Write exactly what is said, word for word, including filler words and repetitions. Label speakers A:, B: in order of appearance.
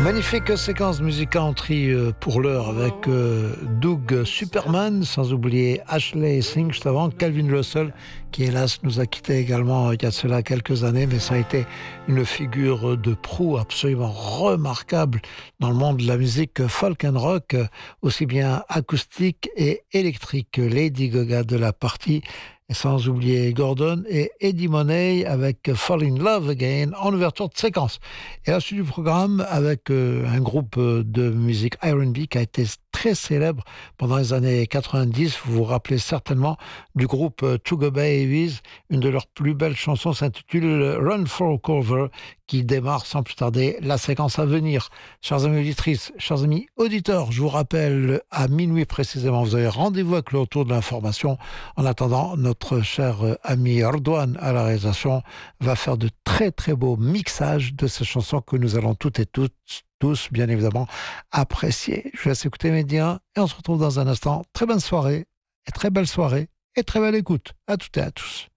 A: Magnifique séquence musicale en tri pour l'heure avec euh, Doug Superman, sans oublier Ashley Singh, juste avant Calvin Russell, qui hélas nous a quittés également il y a de cela quelques années, mais ça a été une figure de proue absolument remarquable dans le monde de la musique folk and rock, aussi bien acoustique et électrique. Lady Gaga de la partie, et sans oublier Gordon et Eddie Money avec Fall in Love Again en ouverture de séquence. Et la suite du programme avec euh, un groupe de musique R and B qui a été très célèbre pendant les années quatre-vingt-dix. Vous vous rappelez certainement du groupe Sugar Babies. Une de leurs plus belles chansons s'intitule Run for Cover, qui démarre sans plus tarder la séquence à venir. Chers amis auditrices, chers amis auditeurs, je vous rappelle à minuit précisément, vous avez rendez-vous avec le retour de l'information. En attendant, notre cher ami Ordouane à la réalisation va faire de très très beaux mixages de ces chansons que nous allons toutes et toutes tous, bien évidemment, apprécier. Je vous laisse écouter Média et on se retrouve dans un instant. Très bonne soirée, et très belle soirée, et très belle écoute à toutes et à tous.